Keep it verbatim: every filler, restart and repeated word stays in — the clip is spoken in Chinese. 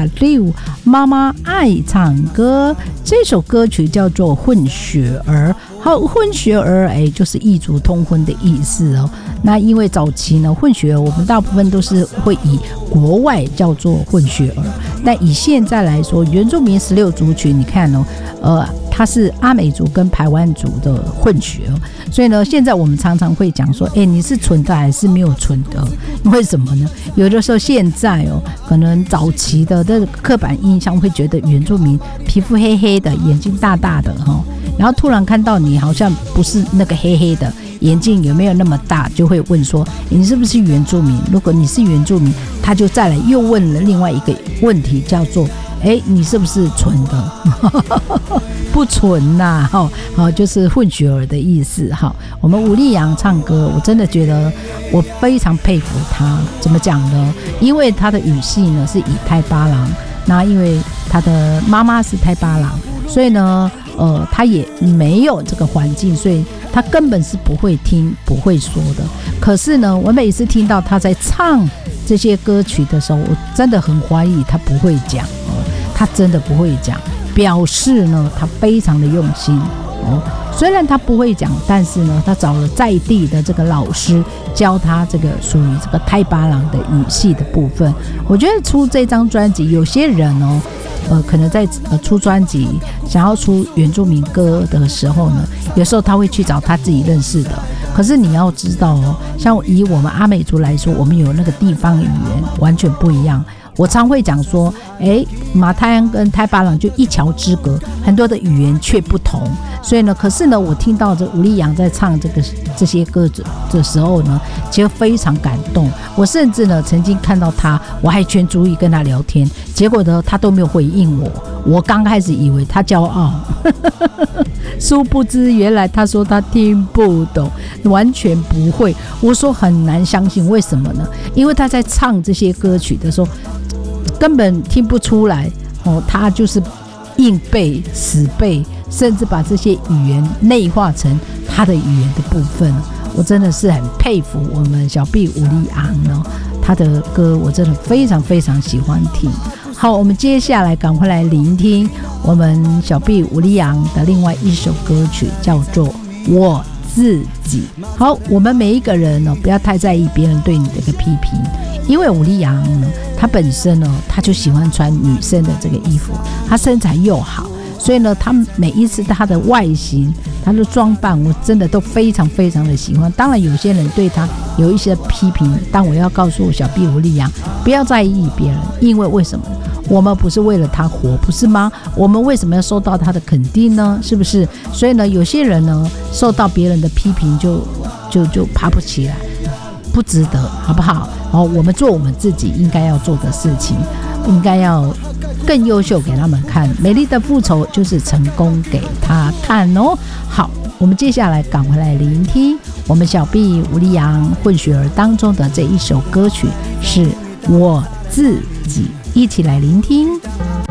八六，妈妈爱唱歌。这首歌曲叫做混血儿。好，混血儿哎，就是异族通婚的意思哦。那因为早期呢，混血儿我们大部分都是会以国外叫做混血儿，但以现在来说，原住民十六族群，你看哦，呃，它是阿美族跟排湾族的混血哦，所以呢，现在我们常常会讲说，哎，你是纯的还是没有纯的？为什么呢？有的时候现在哦，可能早期的这个刻板印象会觉得原住民皮肤黑黑的，眼睛大大的哈、哦，然后突然看到你好像不是那个黑黑的，眼睛有没有那么大，就会问说你是不是原住民？如果你是原住民，他就再来又问了另外一个问题，叫做哎，你是不是纯的？不纯呐、啊，好，就是混血儿的意思。好，我们吴丽阳唱歌，我真的觉得我非常佩服他。怎么讲呢？因为他的语系呢是以泰巴郎，那因为他的妈妈是泰巴郎，所以呢，呃，他也没有这个环境，所以他根本是不会听、不会说的。可是呢，我每次听到他在唱这些歌曲的时候，我真的很怀疑他不会讲哦，他真的不会讲。表示呢，他非常的用心哦。虽然他不会讲，但是呢，他找了在地的这个老师教他这个属于这个泰巴郎的语系的部分。我觉得出这张专辑，有些人哦，呃，可能在呃出专辑想要出原住民歌的时候呢，有时候他会去找他自己认识的。可是你要知道哦，像以我们阿美族来说，我们有那个地方语言完全不一样。我常会讲说，哎，马太安跟泰巴郎就一桥之隔，很多的语言却不同。所以呢，可是呢，我听到这吴丽阳在唱这个这些歌的时候呢，其实非常感动。我甚至呢，曾经看到他，我还全主语跟他聊天，结果呢，他都没有回应我。我刚开始以为他骄傲，殊不知原来他说他听不懂，完全不会。我说很难相信，为什么呢？因为他在唱这些歌曲的时候，根本听不出来哦，他就是硬背、死背，甚至把这些语言内化成他的语言的部分。我真的是很佩服我们小毕吴丽昂呢，他的歌我真的非常非常喜欢听。好，我们接下来赶快来聆听我们小毕吴丽昂的另外一首歌曲，叫做《我自己》。好，我们每一个人呢，不要太在意别人对你的一个批评，因为吴丽阳呢，她本身呢，她就喜欢穿女生的这个衣服，她身材又好，所以呢，她每一次她的外形、她的装扮，我真的都非常非常的喜欢。当然，有些人对她有一些批评，但我要告诉小毕吴丽阳，不要在意别人，因为为什么？我们不是为了他活，不是吗？我们为什么要受到他的肯定呢？是不是？所以呢，有些人呢，受到别人的批评就就就爬不起来，不值得，好不好？哦，我们做我们自己应该要做的事情，应该要更优秀给他们看。美丽的复仇就是成功给他看哦。好，我们接下来赶回来聆听我们小毕吴丽阳混血儿当中的这一首歌曲，是我自己。一起来聆听。